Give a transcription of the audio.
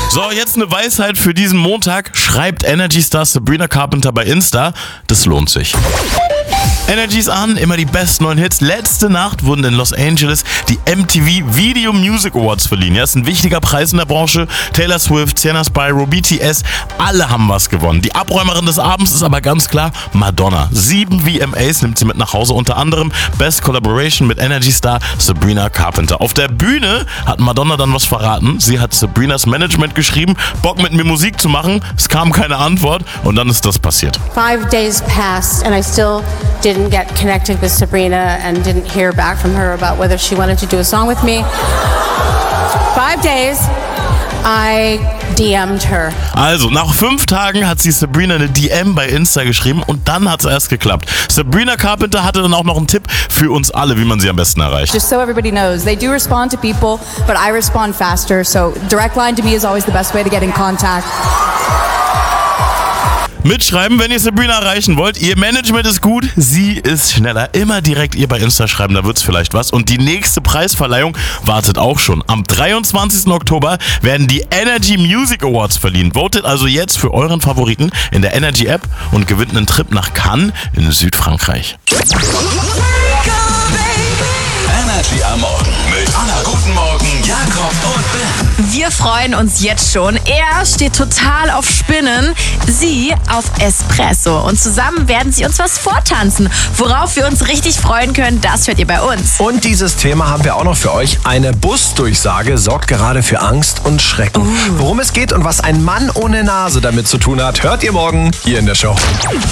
So, jetzt eine Weisheit für diesen Montag. Schreibt Energy Star Sabrina Carpenter bei Insta. Das lohnt sich. Energy ist an, immer die besten neuen Hits. Letzte Nacht wurden in Los Angeles die MTV Video Music Awards verliehen. Ja, ist ein wichtiger Preis in der Branche. Taylor Swift, Sienna Spyro, BTS, alle haben was gewonnen. Die Abräumerin des Abends ist aber ganz klar Madonna. 7 VMAs nimmt sie mit nach Hause, unter anderem Best Collaboration mit Energy Star Sabrina Carpenter. Auf der Bühne hat Madonna dann was verraten. Sie hat Sabrinas Management geschrieben, Bock mit mir Musik zu machen. Es kam keine Antwort und dann ist das passiert. 5 days passed and I still didn't get connected with Sabrina and didn't hear back from her about whether she wanted to do a song with me. 5 days, I DM'd her. Also, nach 5 Tagen hat sie Sabrina eine DM bei Insta geschrieben und dann hat es erst geklappt. Sabrina Carpenter hatte dann auch noch einen Tipp für uns alle, wie man sie am besten erreicht. Just so everybody knows, they do respond to people, but I respond faster, so direct line to me is always the best way to get in contact. Mitschreiben, wenn ihr Sabrina erreichen wollt. Ihr Management ist gut, sie ist schneller. Immer direkt ihr bei Insta schreiben, da wird's vielleicht was. Und die nächste Preisverleihung wartet auch schon. Am 23. Oktober werden die Energy Music Awards verliehen. Votet also jetzt für euren Favoriten in der Energy App und gewinnt einen Trip nach Cannes in Südfrankreich. Energy am Morgen mit Anna. Guten Morgen, Jakob und Ben. Wir freuen uns jetzt schon. Er steht total auf Spinnen, sie auf Espresso. Und zusammen werden sie uns was vortanzen. Worauf wir uns richtig freuen können, das hört ihr bei uns. Und dieses Thema haben wir auch noch für euch. Eine Busdurchsage sorgt gerade für Angst und Schrecken. Worum es geht und was ein Mann ohne Nase damit zu tun hat, hört ihr morgen hier in der Show.